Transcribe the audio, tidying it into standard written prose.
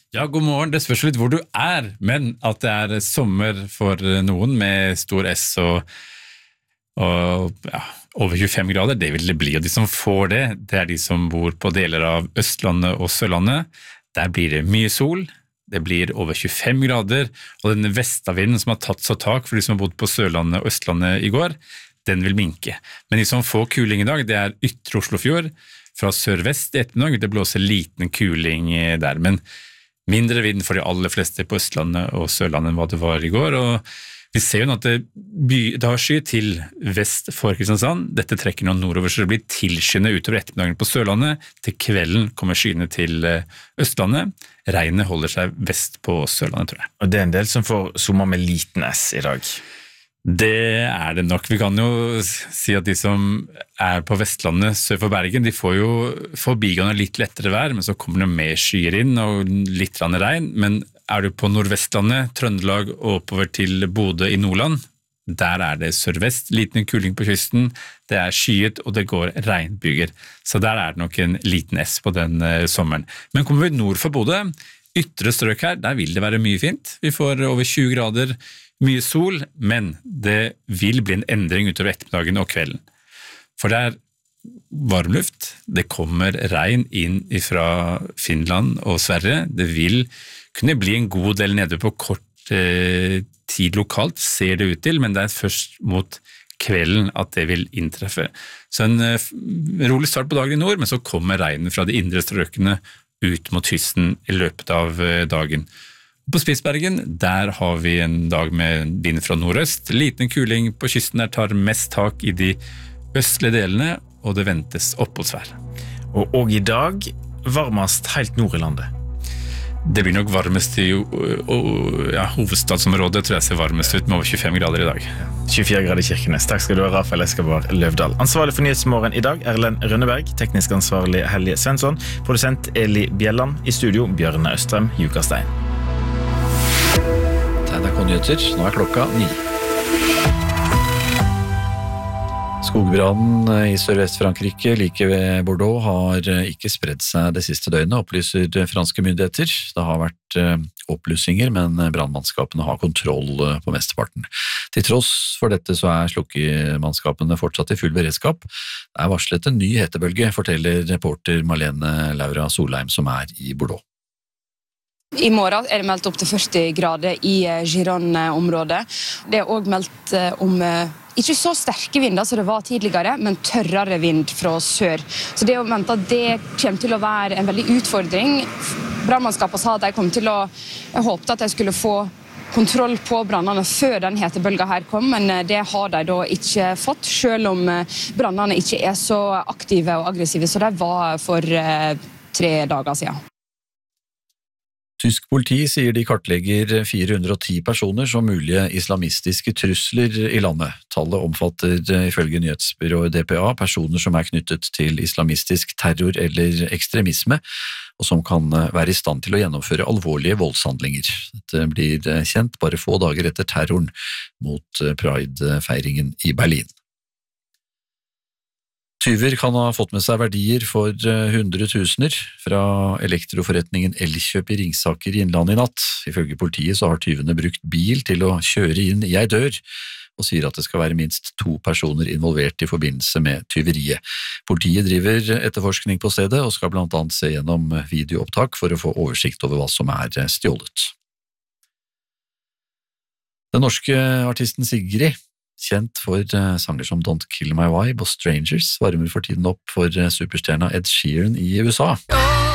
Ja, god morgen. Det spørs litt hvor du men at det sommer for noen med stor S og ja, over 25 grader, det vil det bli. Og de som får det de som bor på deler av Østlandet og Sørlandet. Der blir det mye sol, det blir over 25 grader, og den vestavinden som har tatt så tak for de som har bodd på Sørlandet og Østlandet i går, den vil minke. Men de som får kuling i dag, det ytre Oslofjord, fra sørvest i ettermiddag. Det blåser liten kuling der, men mindre vind for de aller fleste på Østlandet og Sørlandet enn hva det var i går, og vi ser jo at det har sky til vest for Kristiansand. Dette trekker nå nordover, så det blir tilskyende utover ettermiddagen på Sørlandet. Til kvelden kommer skyene til Østlandet. Regnet holder seg vest på Sørlandet, tror jeg. Og det en del som får sommer med liten S i dag. Det det nok. Vi kan jo si at de som på Vestlandet sør for Bergen, de får jo forbigående litt lettere vær, men så kommer det mer skyer inn og litt regn. Men du på Nordvestlandet, Trøndelag og oppover til Bodø i Nordland, der det sørvest, liten kuling på kysten, det skyet og det går regnbyger. Så der det nok en liten S på den sommeren. Men kommer vi nord for Bodø, ytre strøk her, der vil det være mye fint. Vi får over 20 grader, mye sol, men det vil bli en endring utover ettermiddagen og kvelden. For det varmluft, det kommer regn inn fra Finland og Sverige, det vil kunne bli en god del nede på kort tid lokalt, ser det ut til, men det først mot kvelden at det vil inntreffe. Så en rolig start på dagen i nord, men så kommer regnen fra de indre strøkene ut mot kysten i løpet av dagen. På Spitsbergen, der har vi en dag med vind fra nordøst. Liten kuling på kysten der tar mest tak i de østlige delene, og det ventes oppholdsvær. Og i dag varmest helt nord i landet. Det blir nok varmest i hovedstadsområdet, tror jeg ser varmest ut med over 25 grader i dag. 24 grader i Kirkenes. Takk skal du ha, Rafael Eskabar Løvdahl. Ansvarlig for Nyhetsmorgen i dag, Erlend Rønneberg. Teknisk ansvarlig Helge Svensson. Produsent Eli Bjelland. I studio Bjørne Østrem, Jukastein. NRK-nyheter, nå klokka 9. Skogbrannen i Sørvest-Frankrike, like ved Bordeaux, har ikke spredd seg det siste døgnet, opplyser franske myndigheter. Det har vært oppblussinger, men brannmannskapene har kontroll på mesteparten. Til tross for dette så slukkemannskapene fortsatt i full beredskap. Det varslet en ny hetebølge, forteller reporter Malene Laura Solheim, som i Bordeaux. I morgen det meldt opp til 40 grader i Gironne-området. Det også meldt om ikke så sterke vinder som det var tidligere, men tørrere vind fra sør. Så det venter at det kommer til å være en veldig utfordring. Brannmannskapet sa at de kom til å håpe at de skulle få kontroll på brannene før den hetebølgen her kom, men det har de da ikke fått, selv om brannene ikke så aktive og aggressive som de var for 3 dager siden. Tysk politi sier de kartlegger 410 personer som mulige islamistiske trusler i landet. Tallet omfatter ifølge nyhetsbyrået DPA personer som knyttet til islamistisk terror eller ekstremisme, og som kan være i stand til å gjennomføre alvorlige voldshandlinger. Dette blir kjent bare få dager etter terroren mot Pride-feiringen i Berlin. Tyver kan ha fått med seg verdier for 100 000 fra elektroforretningen Elkjøp i Ringsaker i Innlandet i natt. Ifølge politiet så har tyvene brukt bil til å kjøre inn i ei dør, og sier at det skal være minst 2 personer involvert i forbindelse med tyveriet. Politiet driver etterforskning på stedet og skal blant annet se gjennom videoopptak for å få oversikt over hva som stjålet. Den norske artisten Sigrid, kjent for sanger som Don't Kill My Vibe og Strangers, varmer for tiden opp for superstjerna Ed Sheeran i USA.